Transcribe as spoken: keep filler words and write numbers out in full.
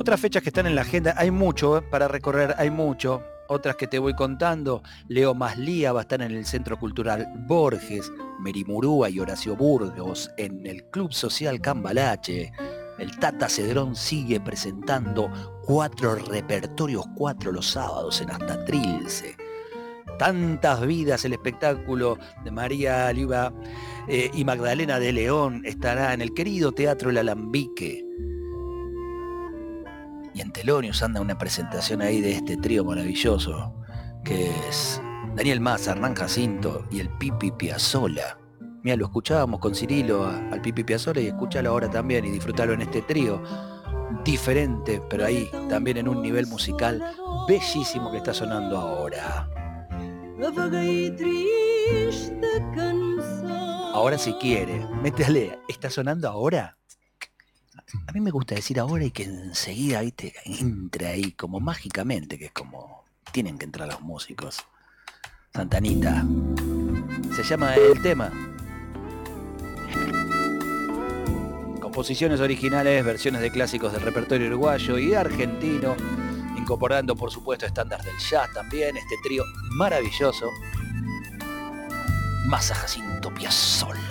Otras fechas que están en la agenda, hay mucho ¿eh? para recorrer, hay mucho. Otras que te voy contando, Leo Maslía va a estar en el Centro Cultural Borges, Merimurúa y Horacio Burgos en el Club Social Cambalache. El Tata Cedrón sigue presentando cuatro repertorios, cuatro los sábados en Hasta Trilce. Tantas vidas, el espectáculo de María Oliva eh, y Magdalena de León estará en el querido Teatro El Alambique. Y en Telonius anda una presentación ahí de este trío maravilloso, que es Daniel Mazza, Hernán Jacinto y el Pipi Piazzolla. Mira, lo escuchábamos con Cirilo a, al Pipi Piazzolla y escúchalo ahora también y disfrutalo en este trío. Diferente, pero ahí también en un nivel musical bellísimo que está sonando ahora. Ahora si quiere, métale, ¿está sonando ahora? A mí me gusta decir ahora y que enseguida, viste, entre ahí como mágicamente, que es como tienen que entrar los músicos. Santanita. Se llama el tema. Composiciones originales, versiones de clásicos del repertorio uruguayo y argentino, incorporando por supuesto estándares del jazz también, este trío maravilloso. Mazza, Jacinto, Piazzolla.